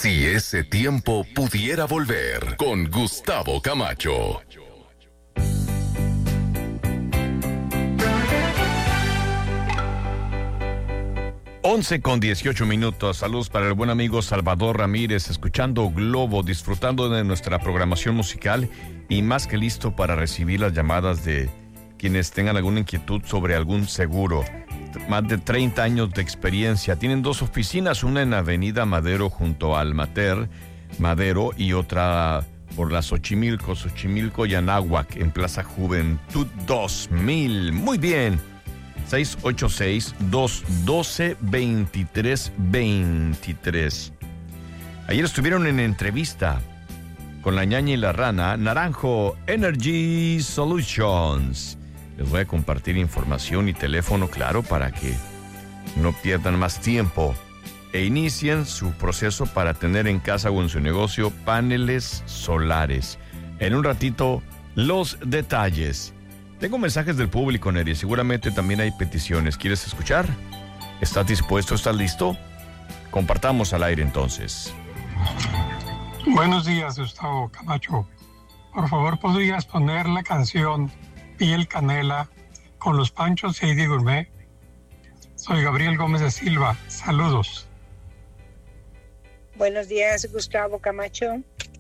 Si ese tiempo pudiera volver, con Gustavo Camacho. Once con 18 minutos. Saludos para el buen amigo Salvador Ramírez, escuchando Globo, disfrutando de nuestra programación musical y más que listo para recibir las llamadas de quienes tengan alguna inquietud sobre algún seguro. Más de 30 años de experiencia. Tienen dos oficinas, una en Avenida Madero junto al Mater Madero y otra por la Xochimilco y Anáhuac en Plaza Juventud 2000. Muy bien. 686-212-2323. Ayer estuvieron en entrevista con la ñaña y la rana. Naranjo Energy Solutions. Les voy a compartir información y teléfono, claro, para que no pierdan más tiempo e inicien su proceso para tener en casa o en su negocio paneles solares. En un ratito, los detalles. Tengo mensajes del público, Neri. Seguramente también hay peticiones. ¿Quieres escuchar? ¿Estás dispuesto? ¿Estás listo? Compartamos al aire entonces. Buenos días, Gustavo Camacho. Por favor, ¿podrías poner la canción Piel Canela con los Panchos y Eddie Gourmet? Soy Gabriel Gómez de Silva. Saludos. Buenos días, Gustavo Camacho.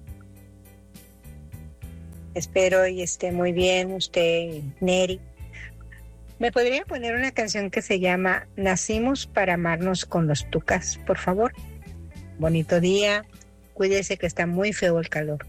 Espero y esté muy bien usted, Neri. ¿Me podría poner una canción que se llama Nacimos para amarnos con los Tucas, por favor? Bonito día. Cuídese que está muy feo el calor.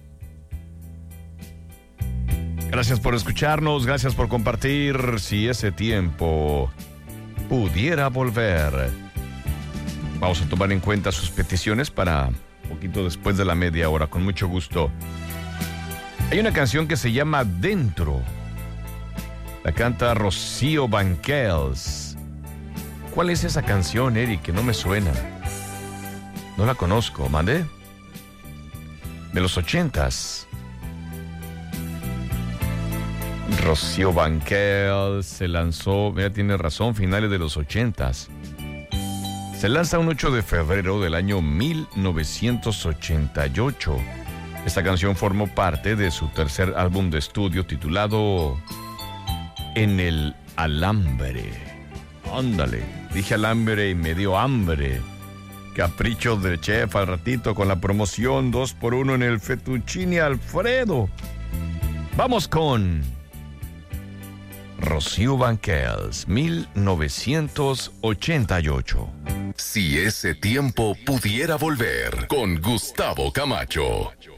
Gracias por escucharnos, gracias por compartir. Si ese tiempo pudiera volver. Vamos a tomar en cuenta sus peticiones para un poquito después de la media hora, con mucho gusto. Hay una canción que se llama Dentro. La canta Rocío Banquels. ¿Cuál es esa canción, Eric? Que no me suena. No la conozco, ¿mande? De los 80s. Rocío Banquels se lanzó, mira, tiene razón, finales de los 80s. Se lanza un 8 de febrero del año 1988. Esta canción formó parte de su tercer álbum de estudio titulado En el Alambre. Ándale, dije alambre y me dio hambre. Caprichos de chef al ratito con la promoción 2x1 en el Fettuccine Alfredo. Vamos con Rocío Banquels, 1988. Si ese tiempo pudiera volver, con Gustavo Camacho.